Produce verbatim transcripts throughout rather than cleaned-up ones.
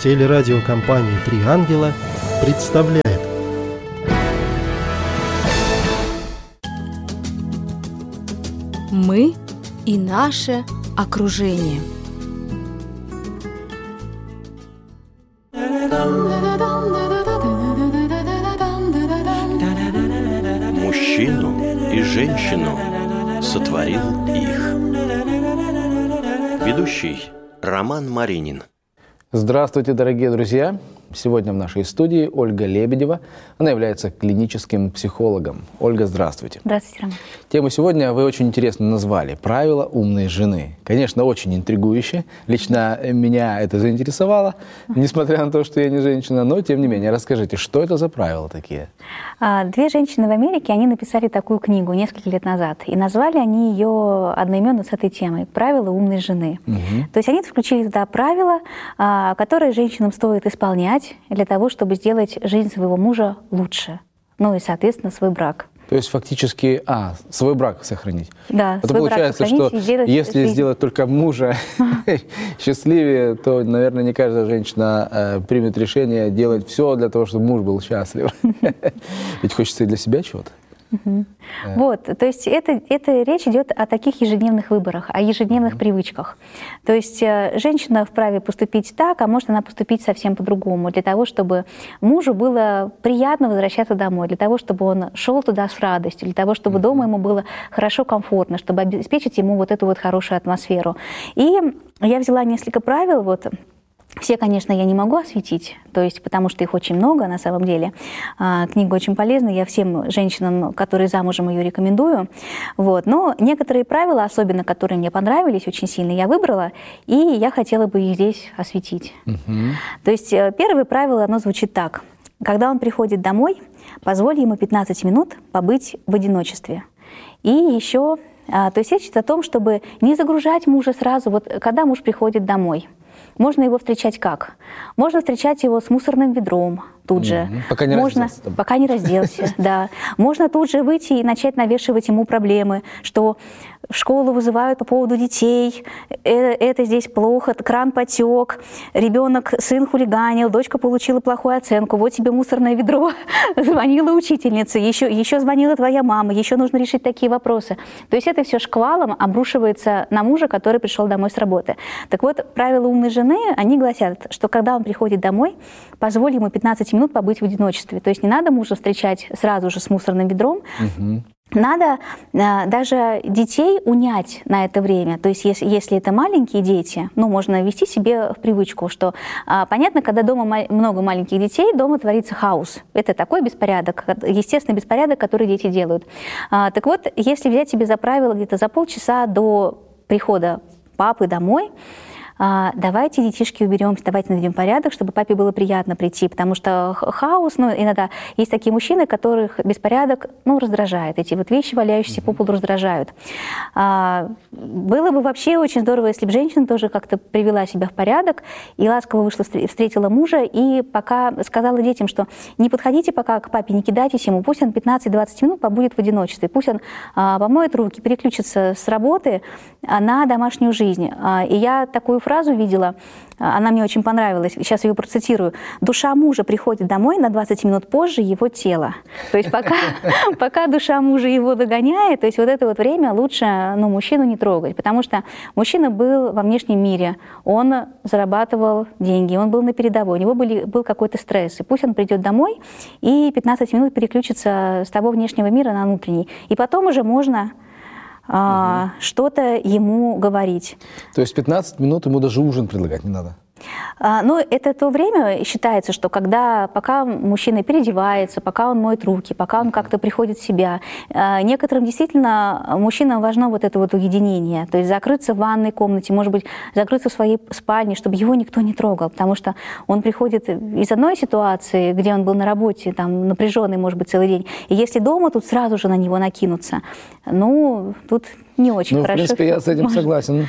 Телерадиокомпания «Три ангела» представляет. Мы и наше окружение. Мужчину и женщину сотворил их. Ведущий Роман Маринин. Здравствуйте, дорогие друзья! Сегодня в нашей студии Ольга Лебедева. Она является клиническим психологом. Ольга, здравствуйте. Здравствуйте, Роман. Тему сегодня вы очень интересно назвали «Правила умной жены». Конечно, очень интригующе. Лично меня это заинтересовало, несмотря на то, что я не женщина. Но, тем не менее, расскажите, что это за правила такие? Две женщины в Америке, они написали такую книгу несколько лет назад. И назвали они ее одноименно с этой темой «Правила умной жены». Угу. То есть они включили туда правила, которые женщинам стоит исполнять для того, чтобы сделать жизнь своего мужа лучше. Ну и, соответственно, свой брак. То есть фактически, а, свой брак сохранить. Да, это свой получается, брак что если жизнь. сделать только мужа счастливее, то, наверное, не каждая женщина э, примет решение делать все для того, чтобы муж был счастлив. Ведь хочется и для себя чего-то. Угу. Yeah. Вот, то есть это, это речь идет о таких ежедневных выборах, о ежедневных mm-hmm. привычках. То есть э, женщина вправе поступить так, а может она поступить совсем по-другому, для того, чтобы мужу было приятно возвращаться домой, для того, чтобы он шел туда с радостью, для того, чтобы mm-hmm. дома ему было хорошо, комфортно, чтобы обеспечить ему вот эту вот хорошую атмосферу. И я взяла несколько правил, вот. Все, конечно, я не могу осветить, то есть, потому что их очень много на самом деле. Книга очень полезна, я всем женщинам, которые замужем, ее рекомендую. Вот. Но некоторые правила, особенно которые мне понравились очень сильно, я выбрала, и я хотела бы их здесь осветить. Uh-huh. То есть первое правило, оно звучит так. Когда он приходит домой, позволь ему пятнадцать минут побыть в одиночестве. И еще, то есть речь идет о том, чтобы не загружать мужа сразу, вот когда муж приходит домой. Можно его встречать как? Можно встречать его с мусорным ведром тут же. Mm-hmm. Пока не Можно, разделся. Пока не разделся, да. Можно тут же выйти и начать навешивать ему проблемы, что в школу вызывают по поводу детей, это здесь плохо, кран потек, ребенок, сын хулиганил, дочка получила плохую оценку, вот тебе мусорное ведро, звонила учительница, еще, еще звонила твоя мама, еще нужно решить такие вопросы. То есть это все шквалом обрушивается на мужа, который пришел домой с работы. Так вот, правила умной жены, они гласят, что когда он приходит домой, позволь ему пятнадцать минут побыть в одиночестве. То есть не надо мужа встречать сразу же с мусорным ведром. Угу. Надо э, даже детей унять на это время. То есть если, если это маленькие дети, ну, можно ввести себе в привычку, что э, понятно, когда дома ма- много маленьких детей, дома творится хаос. Это такой беспорядок, естественный беспорядок, который дети делают. Э, так вот, если взять себе за правило где-то за полчаса до прихода папы домой, давайте детишки уберем, давайте наведем порядок, чтобы папе было приятно прийти, потому что хаос, ну, иногда есть такие мужчины, которых беспорядок, ну, раздражает, эти вот вещи, валяющиеся по полу, раздражают. А, было бы вообще очень здорово, если бы женщина тоже как-то привела себя в порядок и ласково вышла, встретила мужа и пока сказала детям, что не подходите пока к папе, не кидайтесь ему, пусть он пятнадцать-двадцать минут побудет в одиночестве, пусть он а, помоет руки, переключится с работы на домашнюю жизнь. А, и я такую фразу видела, она мне очень понравилась, сейчас ее процитирую. «Душа мужа приходит домой на двадцать минут позже его тела». То есть пока, пока душа мужа его догоняет, то есть вот это вот время лучше, ну, мужчину не трогать, потому что мужчина был во внешнем мире, он зарабатывал деньги, он был на передовой, у него были, был какой-то стресс, и пусть он придет домой и пятнадцать минут переключится с того внешнего мира на внутренний. И потом уже можно а, угу. что-то ему говорить. То есть пятнадцать минут ему даже ужин предлагать не надо? А, ну, это то время считается, что когда, пока мужчина переодевается, пока он моет руки, пока он как-то приходит в себя, а, некоторым действительно мужчинам важно вот это вот уединение, то есть закрыться в ванной комнате, может быть, закрыться в своей спальне, чтобы его никто не трогал, потому что он приходит из одной ситуации, где он был на работе, там, напряженный, может быть, целый день, и если дома, тут сразу же на него накинуться, ну, тут не очень ну, хорошо. В принципе, я с этим согласен.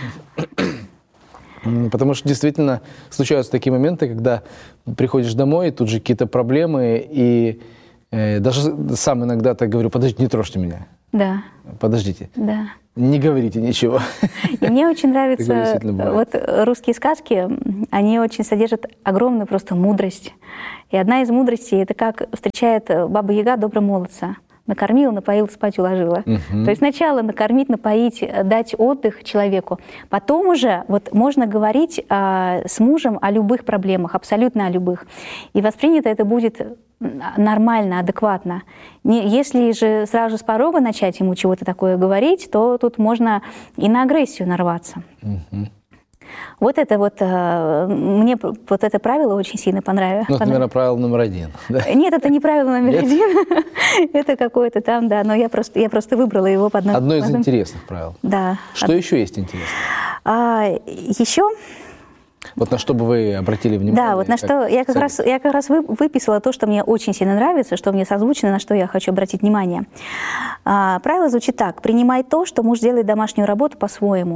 Потому что действительно случаются такие моменты, когда приходишь домой, тут же какие-то проблемы, и э, даже сам иногда так говорю: подождите, не трожьте меня. Да. Подождите. Да. Не говорите ничего. И мне очень нравятся вот русские сказки, они очень содержат огромную просто мудрость. И одна из мудростей — это как встречает Баба-Яга доброго молодца. Накормила, напоила, спать уложила. Uh-huh. То есть сначала накормить, напоить, дать отдых человеку. Потом уже вот можно говорить а, с мужем о любых проблемах, абсолютно о любых. И воспринято это будет нормально, адекватно. Не, если же сразу с порога начать ему чего-то такое говорить, то тут можно и на агрессию нарваться. Uh-huh. Вот это вот, мне вот это правило очень сильно понравилось. Ну, это, наверное, правило номер один. Да? Нет, это не правило номер Нет? один. Это какое-то там, да, но я просто, я просто выбрала его под одно. Одно из одно... интересных правил. Да. Что Од... еще есть интересно? А, еще... Вот на что бы вы обратили внимание? Да, вот на что я как раз, я как раз выписала то, что мне очень сильно нравится, что мне созвучно, на что я хочу обратить внимание. А, правило звучит так: принимай то, что муж делает домашнюю работу по-своему.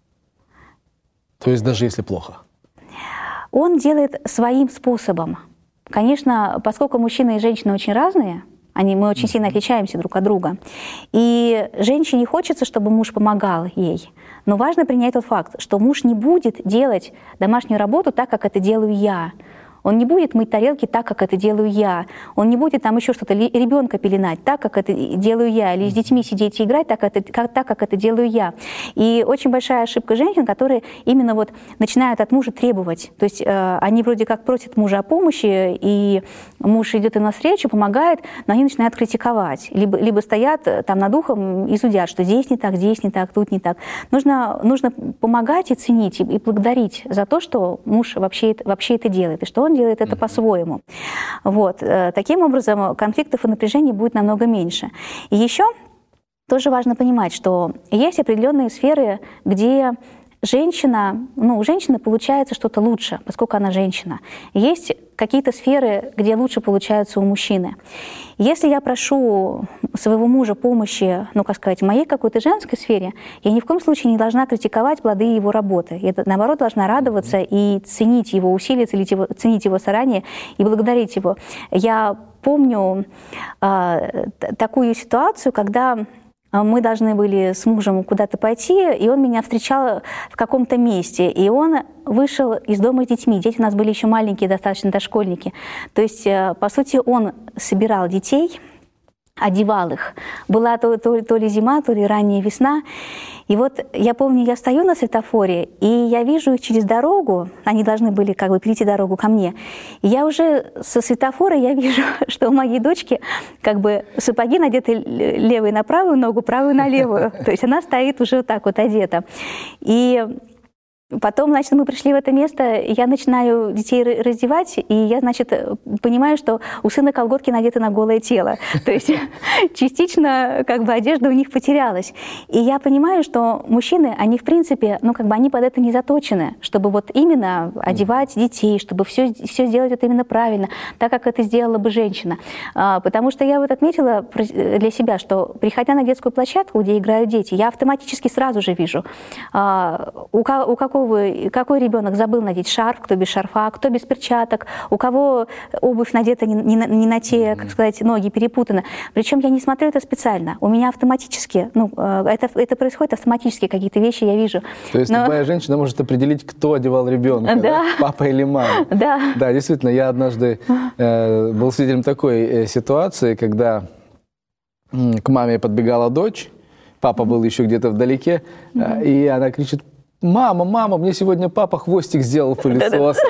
То есть даже если плохо? Он делает своим способом. Конечно, поскольку мужчина и женщина очень разные, они, мы очень сильно отличаемся друг от друга, и женщине хочется, чтобы муж помогал ей. Но важно принять тот факт, что муж не будет делать домашнюю работу так, как это делаю я. Он не будет мыть тарелки так, как это делаю я. Он не будет там еще что-то, ребенка пеленать так, как это делаю я. Или с детьми сидеть и играть так, как, как, так, как это делаю я. И очень большая ошибка женщин, которые именно вот начинают от мужа требовать. То есть э, они вроде как просят мужа о помощи, и муж идет им навстречу, помогает, но они начинают критиковать. Либо, либо стоят там над ухом и судят, что здесь не так, здесь не так, тут не так. Нужно, нужно помогать и ценить, и, и благодарить за то, что муж вообще, вообще это делает, и что он делает это по-своему. Вот. Таким образом, конфликтов и напряжений будет намного меньше. И еще тоже важно понимать, что есть определенные сферы, где женщина, ну, у женщины получается что-то лучше, поскольку она женщина. Есть какие-то сферы, где лучше получаются у мужчины. Если я прошу своего мужа помощи, ну, как сказать, в моей какой-то женской сфере, я ни в коем случае не должна критиковать плоды его работы. Я, наоборот, должна радоваться и ценить его усилия, ценить его, ценить его старания и благодарить его. Я помню э, такую ситуацию, когда мы должны были с мужем куда-то пойти, и он меня встречал в каком-то месте. И он вышел из дома с детьми. Дети у нас были еще маленькие, достаточно дошкольники. То есть, по сути, он собирал детей, одевал их. Была то, то, то ли зима, то ли ранняя весна. И вот я помню, я стою на светофоре, и я вижу их через дорогу, они должны были как бы перейти дорогу ко мне. И я уже со светофора я вижу, что у моей дочки как бы сапоги надеты левой на правую ногу, правую на левую. То есть она стоит уже вот так вот одета. И потом, значит, мы пришли в это место, и я начинаю детей раздевать, и я, значит, понимаю, что у сына колготки надеты на голое тело. То есть частично как бы одежда у них потерялась. И я понимаю, что мужчины, они, в принципе, ну, как бы они под это не заточены, чтобы вот именно одевать детей, чтобы все, все сделать вот именно правильно, так, как это сделала бы женщина. А, потому что я вот отметила для себя, что, приходя на детскую площадку, где играют дети, я автоматически сразу же вижу, а, у, у какого какой ребенок забыл надеть шарф, кто без шарфа, кто без перчаток, у кого обувь надета не, не, не на те, как сказать, ноги перепутаны. Причем я не смотрю это специально. У меня автоматически, ну, это, это происходит автоматически, какие-то вещи я вижу. То есть Но... любая женщина может определить, кто одевал ребенка, да. Да? Папа или мама. Да. Да, действительно, я однажды э, был свидетелем такой э, ситуации, когда э, к маме подбегала дочь, папа был еще где-то вдалеке, э, и она кричит: «Мама, мама, мне сегодня папа хвостик сделал пылесосом».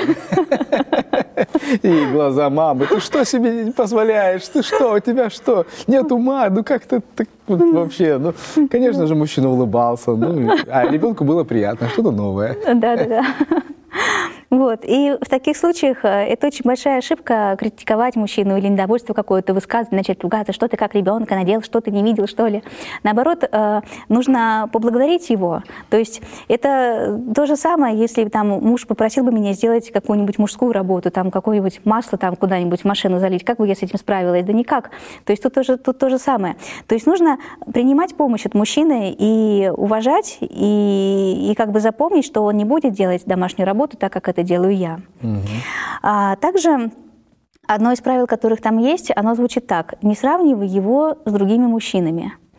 И глаза мамы: «Ты что себе позволяешь? Ты что, у тебя что? Нет ума? Ну как-то вообще...» Ну, конечно же, мужчина улыбался, ну, а ребенку было приятно, что-то новое. Да-да-да. Вот. И в таких случаях это очень большая ошибка критиковать мужчину или недовольство какое-то высказывать, начать ругаться, что ты как ребенка надел, что ты не видел, что ли. Наоборот, нужно поблагодарить его. То есть это то же самое, если там муж попросил бы меня сделать какую-нибудь мужскую работу, там какое-нибудь масло там куда-нибудь в машину залить, как бы я с этим справилась? Да никак. То есть тут тоже, тут то же самое. То есть нужно принимать помощь от мужчины и уважать, и, и как бы запомнить, что он не будет делать домашнюю работу так, как это делаю я. Угу. А также одно из правил, которых там есть, оно звучит так: не сравнивай его с другими мужчинами.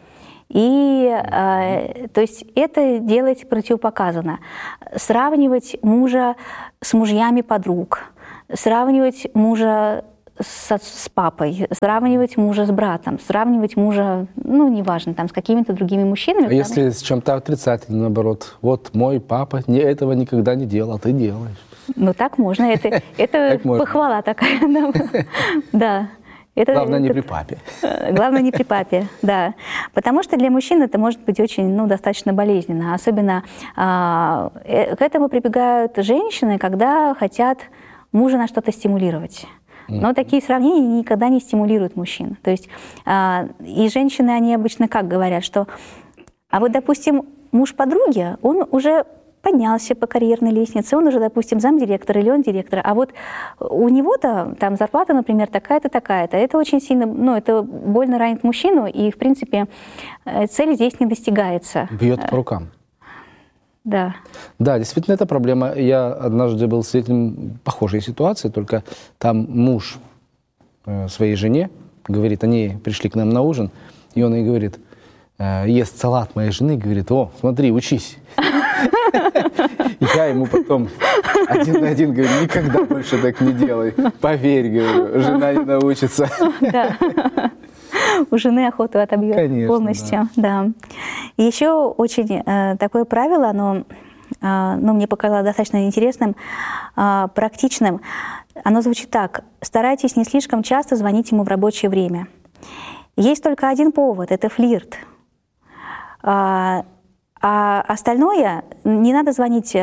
И, э, то есть, это делать противопоказано. Сравнивать мужа с мужьями подруг, сравнивать мужа с, с папой, сравнивать мужа с братом, сравнивать мужа, ну, неважно, там, с какими-то другими мужчинами. А потому... если с чем-то отрицательным, наоборот? Вот мой папа не, этого никогда не делал, а ты делаешь. Ну, так можно. Это, это похвала такая. Да. Это, главное, не это, при папе. Главное, не при папе, да. Потому что для мужчин это может быть очень, ну, достаточно болезненно. Особенно а, э, к этому прибегают женщины, когда хотят мужа на что-то стимулировать. Но такие сравнения никогда не стимулируют мужчин. То есть, а, и женщины, они обычно как говорят, что, а вот, допустим, муж подруги, он уже поднялся по карьерной лестнице, он уже, допустим, замдиректора или он директор, а вот у него-то там зарплата, например, такая-то, такая-то. Это очень сильно, ну, это больно ранит мужчину, и, в принципе, цель здесь не достигается. Бьет по рукам. Да. Да, действительно, это проблема. Я однажды был свидетелем похожей ситуации, только там муж своей жене говорит, они пришли к нам на ужин, и он ей говорит, ест салат моей жены, говорит, о, смотри, учись. Я ему потом один на один говорю, никогда больше так не делай. Поверь, говорю, жена не научится. Да. У жены охоту отобьет. Конечно, полностью. Да. Да. И еще очень э, такое правило, оно, э, ну, мне показалось достаточно интересным, э, практичным. Оно звучит так. Старайтесь не слишком часто звонить ему в рабочее время. Есть только один повод – это флирт. А, а остальное не надо звонить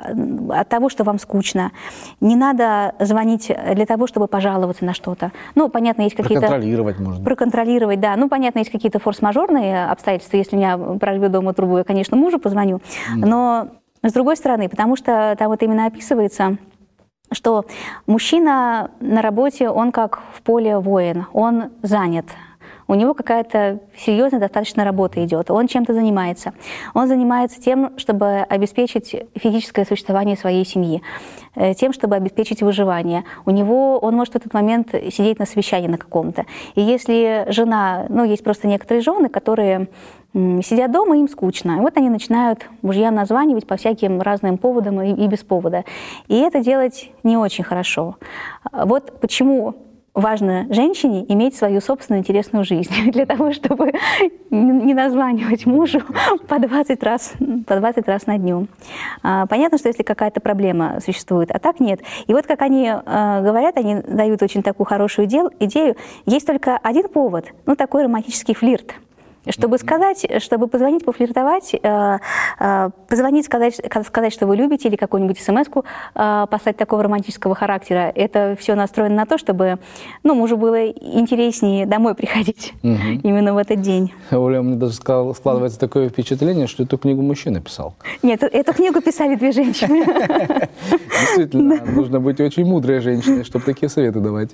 от того, что вам скучно. Не надо звонить для того, чтобы пожаловаться на что-то. Ну, понятно, есть какие-то... Проконтролировать можно. Проконтролировать, да. Ну, понятно, есть какие-то форс-мажорные обстоятельства. Если меня прорвет дома трубу, я, конечно, мужу позвоню. Mm. Но с другой стороны, потому что там вот именно описывается, что мужчина на работе, он как в поле воин, он занят. У него какая-то серьезная достаточно работа идет, он чем-то занимается. Он занимается тем, чтобы обеспечить физическое существование своей семьи, тем, чтобы обеспечить выживание. У него, он может в этот момент сидеть на совещании на каком-то. И если жена, ну, есть просто некоторые жены, которые сидят дома, им скучно. И вот они начинают мужьям названивать по всяким разным поводам и, и без повода. И это делать не очень хорошо. Вот почему важно женщине иметь свою собственную интересную жизнь для того, чтобы не названивать мужу по двадцать раз, по двадцать раз на дню. Понятно, что если какая-то проблема существует, а так нет. И вот как они говорят, они дают очень такую хорошую идею. Есть только один повод, ну такой романтический флирт. Чтобы сказать, чтобы позвонить, пофлиртовать, э, э, позвонить, сказать, сказать, что вы любите, или какую-нибудь смс-ку э, послать такого романтического характера, это все настроено на то, чтобы, ну, мужу было интереснее домой приходить угу. именно в этот день. Оля, мне даже складывается такое впечатление, что эту книгу мужчина писал. Нет, эту книгу писали две женщины. Действительно, нужно быть очень мудрой женщиной, чтобы такие советы давать.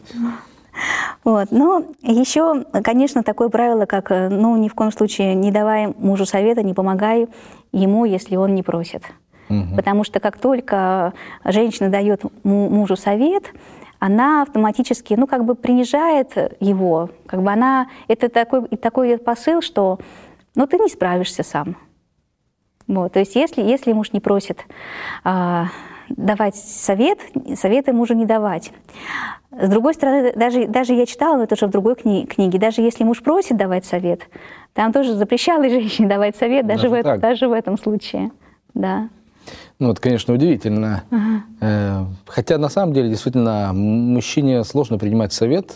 Вот. Но еще, конечно, такое правило, как, ну, ни в коем случае не давай мужу совета, не помогай ему, если он не просит. Угу. Потому что как только женщина дает мужу совет, она автоматически, ну, как бы принижает его. Как бы она, это такой, такой посыл, что, ну, ты не справишься сам. Вот. То есть если, если муж не просит а, давать совет, советы мужу не давать. С другой стороны, даже, даже я читала, но это уже в другой кни- книге, даже если муж просит давать совет, там тоже запрещалось женщине давать совет, даже, даже, в, даже в этом случае. Да. Ну, это, конечно, удивительно. Ага. Хотя, на самом деле, действительно, мужчине сложно принимать совет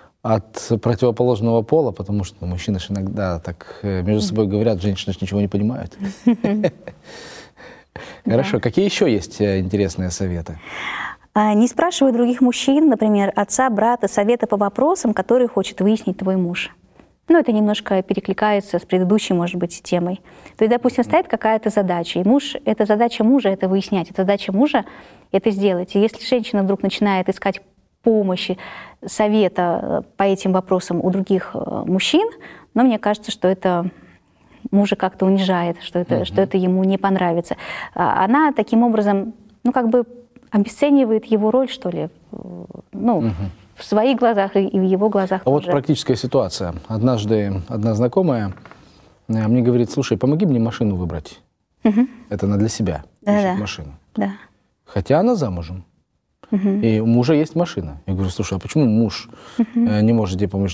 от противоположного пола, потому что мужчины же иногда так между собой говорят, женщины же ничего не понимают. Хорошо. Какие еще есть интересные советы? Не спрашивай других мужчин, например, отца, брата, совета по вопросам, которые хочет выяснить твой муж. Ну, это немножко перекликается с предыдущей, может быть, темой. То есть, допустим, стоит какая-то задача, и муж, это задача мужа это выяснять, это задача мужа это сделать. И если женщина вдруг начинает искать помощи, совета по этим вопросам у других мужчин, но мне кажется, что это мужа как-то унижает, что это, uh-huh. что это ему не понравится. Она таким образом, ну, как бы обесценивает его роль, что ли, ну, uh-huh. в своих глазах и в его глазах а тоже. Вот практическая ситуация. Однажды одна знакомая А мне говорит, слушай, помоги мне машину выбрать. Мгм. Это она для себя Да, ищет да. машину. Да. Хотя она замужем. И у мужа есть машина. Я говорю, слушай, а почему муж э, не может тебе помочь?